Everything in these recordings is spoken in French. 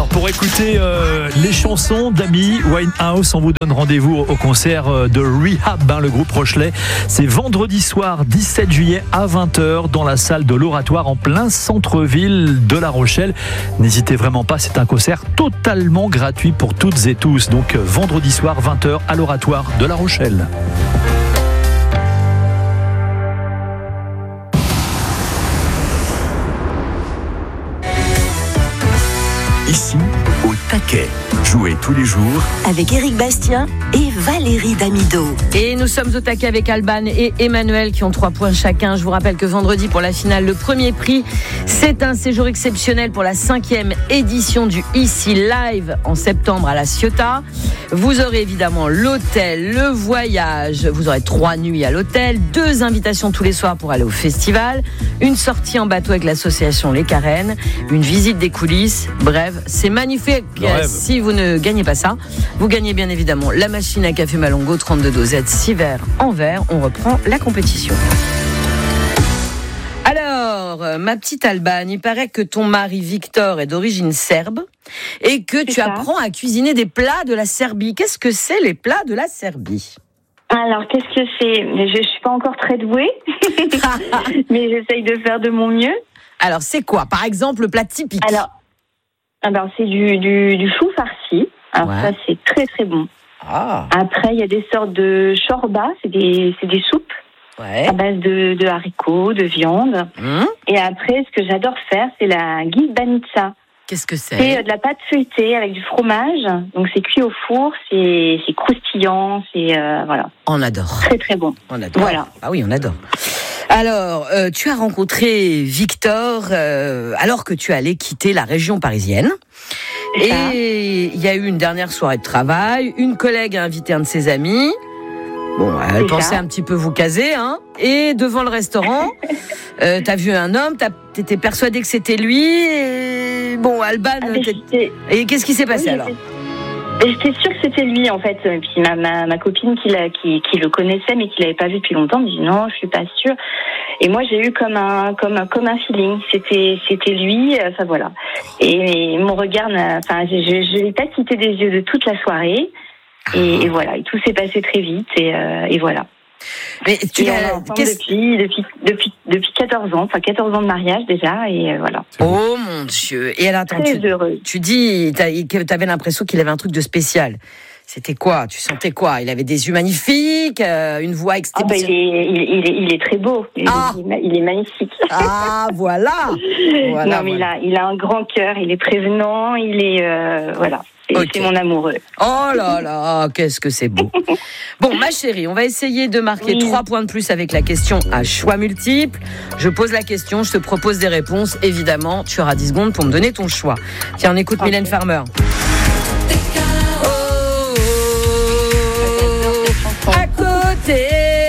pour écouter les chansons d'Amy Winehouse. On vous donne rendez-vous au concert de Rehab, le groupe Rochelais. C'est vendredi soir 17 juillet à 20h dans la salle de l'Oratoire en plein centre-ville de La Rochelle. N'hésitez vraiment pas, c'est un concert totalement gratuit pour toutes et tous. Donc vendredi soir 20h à l'Oratoire de La Rochelle. Ici, au taquet. Jouez tous les jours avec Éric Bastien et Valérie Damido. Et nous sommes au taquet avec Alban et Emmanuel qui ont 3 points chacun. Je vous rappelle que vendredi pour la finale, le premier prix, c'est un séjour exceptionnel pour la 5e édition du Ici Live en septembre à La Ciotat. Vous aurez évidemment l'hôtel, le voyage, vous aurez 3 nuits à l'hôtel, 2 invitations tous les soirs pour aller au festival, une sortie en bateau avec l'association Les Carènes, une visite des coulisses. Bref, c'est magnifique. Si vous ne gagnez pas ça, vous gagnez bien évidemment la machine à café Malongo 32 dosettes 6 verres en verre. On reprend la compétition. Alors, ma petite Alban, il paraît que ton mari Victor est d'origine serbe et que tu apprends à cuisiner des plats de la Serbie. Qu'est-ce que c'est les plats de la Serbie ? Alors, qu'est-ce que c'est ? Je suis pas encore très douée, mais j'essaye de faire de mon mieux. Alors, c'est quoi, par exemple, le plat typique ? Alors c'est du chou farci. Alors ça, c'est très très bon. Ah. Après, il y a des sortes de chorba, c'est des soupes à base de haricots, de viande. Et après, ce que j'adore faire, c'est la gizbanica. Qu'est-ce que c'est ? C'est de la pâte feuilletée avec du fromage. Donc c'est cuit au four, c'est croustillant, c'est voilà. On adore. Très très bon. On adore. Voilà. Ah oui, on adore. Alors, tu as rencontré Victor alors que tu allais quitter la région parisienne. Et il y a eu une dernière soirée de travail. Une collègue a invité un de ses amis. Bon, elle pensait un petit peu vous caser, hein. Et devant le restaurant, t'as vu un homme, t'étais persuadé que c'était lui. Et bon, Alban, et qu'est-ce qui s'est passé alors ? J'étais sûre que c'était lui en fait. Et puis ma copine qui le connaissait mais qui l'avait pas vu depuis longtemps me dit non, je suis pas sûre. Et moi j'ai eu comme un feeling. C'était lui. Enfin voilà. Et mon regard, je l'ai pas quitté des yeux de toute la soirée. Et voilà. Et tout s'est passé très vite. Et voilà. Mais tu on est ensemble depuis 14 ans, 14 ans de mariage déjà, et voilà. Oh mon Dieu! Et alors, attends, tu dis que tu avais l'impression qu'il avait un truc de spécial. C'était quoi ? Tu sentais quoi ? Il avait des yeux magnifiques, une voix exceptionnelle. Il est très beau. Il est magnifique. Ah voilà. Non mais il a un grand cœur. Il est prévenant. Il est voilà. C'est mon amoureux. Oh là là, qu'est-ce que c'est beau. Bon, ma chérie, on va essayer de marquer 3 points de plus avec la question à choix multiples. Je pose la question, je te propose des réponses. Évidemment, tu auras 10 secondes pour me donner ton choix. Tiens, on écoute Mylène Farmer. À côté.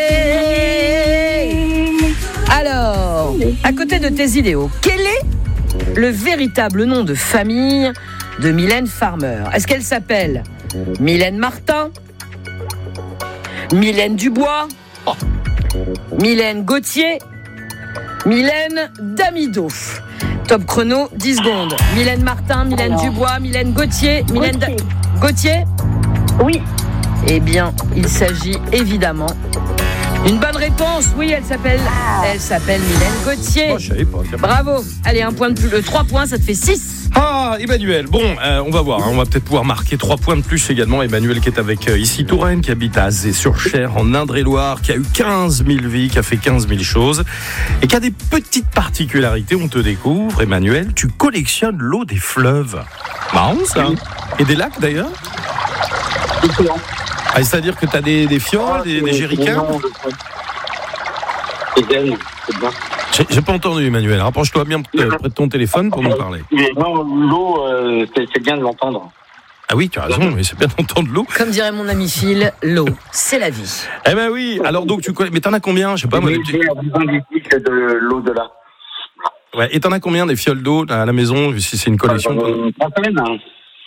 Alors, à côté de tes idéaux, quel est le véritable nom de famille de Mylène Farmer? Est-ce qu'elle s'appelle Mylène Martin, Mylène Dubois, Mylène Gauthier, Mylène Damido? Top chrono, 10 secondes. Mylène Martin, Mylène Dubois, Mylène Gauthier, Mylène Gauthier? Oui. Eh bien, il s'agit évidemment d'une bonne réponse. Oui, elle s'appelle Mylène Gauthier. Je savais pas. Bravo. Allez, 1 point de plus. 3 points, ça te fait 6. Ah, Emmanuel. Bon, on va voir. On va peut-être pouvoir marquer 3 points de plus également. Emmanuel qui est avec ici Touraine, qui habite à Azé-sur-Cher, en Indre-et-Loire, qui a eu 15 000 vies, qui a fait 15 000 choses et qui a des petites particularités. On te découvre, Emmanuel. Tu collectionnes l'eau des fleuves. Marrant, ça. Et des lacs, d'ailleurs. Ah, c'est-à-dire que tu as des fioles, des jerrycans. J'ai pas entendu, Emmanuel. Rapproche-toi bien près de ton téléphone pour nous parler. Non, l'eau, c'est bien de l'entendre. Ah oui, tu as raison, mais c'est bien d'entendre l'eau. Comme dirait mon ami Phil, l'eau, c'est la vie. Eh ben oui, alors donc tu connais. Mais t'en as combien ? Je sais pas moi. J'ai de l'eau de là. Ouais, et t'en as combien des fioles d'eau à la maison, si c'est une collection ? Une trentaine.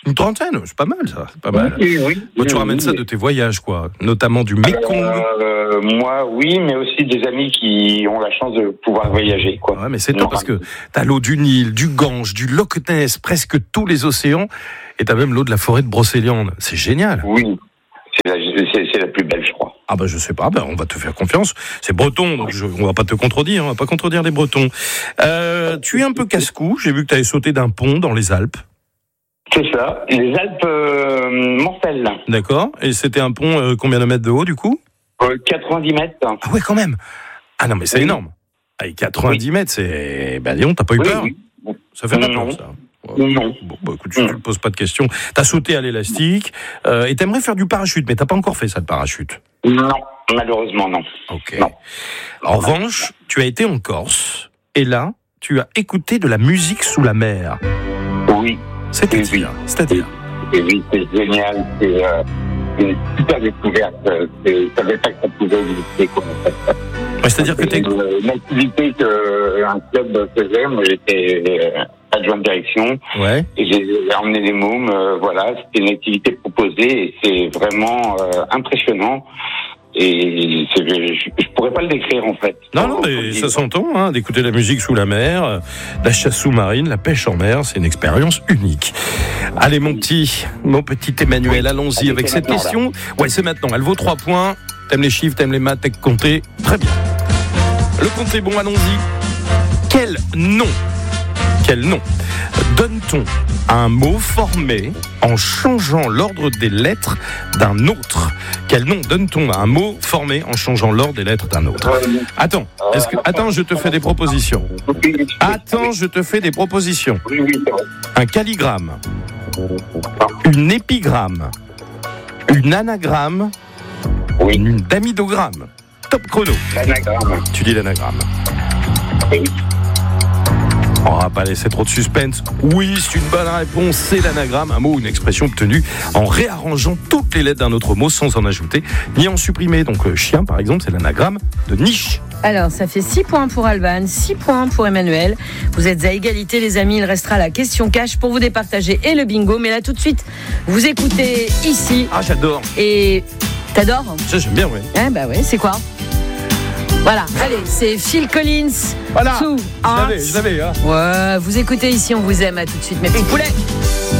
Une trentaine, c'est pas mal ça, c'est pas mal. Oui. Moi, tu ramènes ça de tes voyages, quoi, notamment du Mékong. Moi, oui, mais aussi des amis qui ont la chance de pouvoir voyager, quoi. Ouais, mais c'est top parce que t'as l'eau du Nil, du Gange, du Loch Ness, presque tous les océans, et t'as même l'eau de la forêt de Brocéliande. C'est génial. Oui, c'est la plus belle, je crois. Ah bah je sais pas, on va te faire confiance. C'est breton, donc on va pas te contredire, on va pas contredire les Bretons. Tu es un peu casse-cou, j'ai vu que t'avais sauté d'un pont dans les Alpes. C'est ça, les Alpes mortelles. D'accord, et c'était un pont combien de mètres de haut du coup ? 90 mètres. Ah ouais quand même. Ah non mais c'est énorme. Avec 90 mètres, c'est... Ben dis donc, t'as pas eu peur ? Oui. Ça fait pas peur ça. Non. Bon, bah, écoute, tu ne poses pas de questions. T'as sauté à l'élastique et t'aimerais faire du parachute, mais t'as pas encore fait ça de parachute. Non, malheureusement non. Ok. Non. En revanche, tu as été en Corse et là, tu as écouté de la musique sous la mer. Oui. C'est-à-dire. Et oui, c'est génial. C'est une super découverte. Je savais pas que ça pouvait exister comme ça. Ouais, c'est-à-dire que t'es... Une activité qu'un club faisait. Moi, j'étais adjoint de direction. Ouais. Et j'ai emmené des mômes. Voilà, c'était une activité proposée et c'est vraiment impressionnant. Et je pourrais pas le décrire en fait. Non, mais ça s'entend, d'écouter la musique sous la mer, la chasse sous-marine, la pêche en mer, c'est une expérience unique. Allez mon petit Emmanuel, allons-y avec cette question. Ouais, c'est maintenant, elle vaut 3 points. T'aimes les chiffres, t'aimes les maths, t'aimes compter. Très bien. Le compte est bon, allons-y. Quel nom donne-t-on à un mot formé en changeant l'ordre des lettres d'un autre ? Quel nom donne-t-on à un mot formé en changeant l'ordre des lettres d'un autre ? Attends, je te fais des propositions. Oui, c'est vrai. Un calligramme, une épigramme, une anagramme, une damidogramme. Top chrono. L'anagramme. Tu dis l'anagramme. Oui. On va pas laisser trop de suspense. Oui, c'est une bonne réponse, c'est l'anagramme, un mot ou une expression obtenue en réarrangeant toutes les lettres d'un autre mot sans en ajouter ni en supprimer. Donc chien, par exemple, c'est l'anagramme de niche. Alors, ça fait 6 points pour Alban, 6 points pour Emmanuel. Vous êtes à égalité, les amis. Il restera la question cash pour vous départager et le bingo. Mais là, tout de suite, vous écoutez ici. Ah, j'adore. Et t'adores ? Ça, j'aime bien, oui. Bah ouais, c'est quoi ? Voilà, allez, c'est Phil Collins. Voilà, Two je l'avais, Ouais, vous écoutez ici, on vous aime. À tout de suite, mes petits poulets.